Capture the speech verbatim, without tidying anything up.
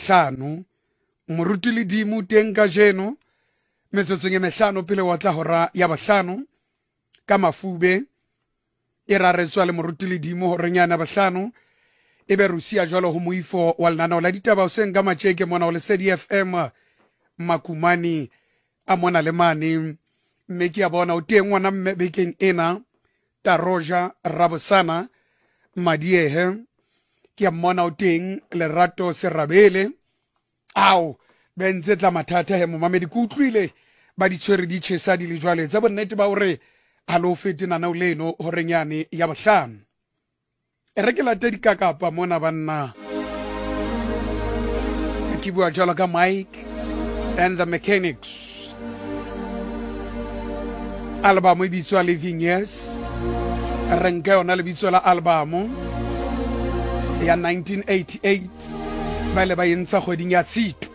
hlano moruti le dimo teng ka jeno metsotsong e mehlano pele wa tla hora ya bahlano ka Mafube e raretswa le moruti le dimo horenyana bahlano e be rusia jwalo ho moifo wa lenaneo la ditaba o seng ka matjeke mona o le C D F M Makumani a mona le mane mme ke a bona o teng ngwana mme bekeng ena Taroja Rabosana Madiehe ke a mona o teng Lerato Serabele ao bentse tla mathata he momamedi ke utlwile ba di tshwere di tshesa di le jwale tsa bonnete ba hore a lo fete nana o leno horenyane ya bohlano e re ke late dikakapa mona banna ke bua jalo ka Mike and the Mechanics album e bitswa Living Years re nka yona le bitswa la album ya nineteen eighty-eight ba le ba entsa kgweding ya Tshitwe